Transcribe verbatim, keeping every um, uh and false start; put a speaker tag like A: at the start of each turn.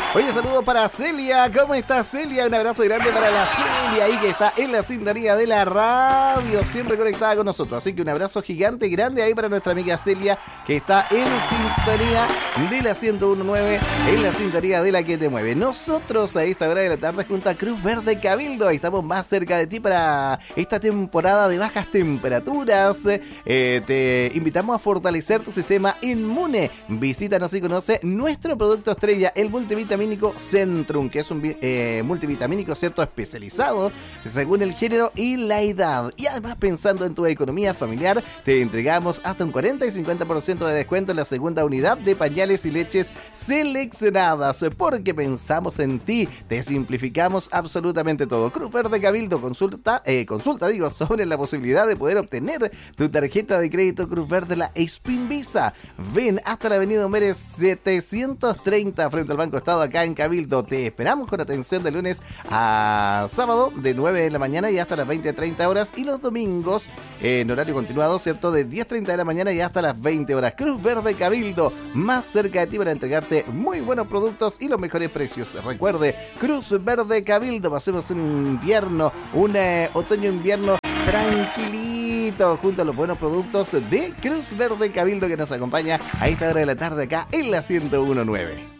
A: Oye, saludos para Celia. ¿Cómo está Celia? Un abrazo grande para la Celia ahí que está en la sintonía de la radio, siempre conectada con nosotros. Así que un abrazo gigante, grande ahí para nuestra amiga Celia que está en sintonía de la ciento uno punto nueve, en la sintonía de la que te mueve. Nosotros a esta hora de la tarde junto a Cruz Verde Cabildo estamos más cerca de ti para esta temporada de bajas temperaturas. Eh, te invitamos a fortalecer tu sistema inmune. Visítanos y conoce nuestro producto estrella, el multivitamínico Centrum, que es un eh, multivitamínico, ¿cierto?, especializado según el género y la edad. Y además, pensando en tu economía familiar, te entregamos hasta un cuarenta y cincuenta por ciento de descuento en la segunda unidad de pañales y leches seleccionadas, porque pensamos en ti. Te simplificamos absolutamente todo. Cruz Verde Cabildo consulta, eh, consulta digo, sobre la posibilidad de poder obtener tu tarjeta de crédito Cruz Verde, la Spin Visa. Ven hasta la avenida Homero setecientos treinta frente al Banco Estado acá en Cabildo. Te esperamos con atención de lunes a sábado de nueve de la mañana y hasta las veinte treinta horas, y los domingos eh, en horario continuado, ¿cierto?, de diez treinta de la mañana y hasta las veinte horas. Cruz Verde Cabildo, más cerca de ti para entregarte muy buenos productos y los mejores precios. Recuerde, Cruz Verde Cabildo, pasemos un invierno, un eh, otoño-invierno tranquilito junto a los buenos productos de Cruz Verde Cabildo, que nos acompaña a esta hora de la tarde acá en la ciento uno punto nueve.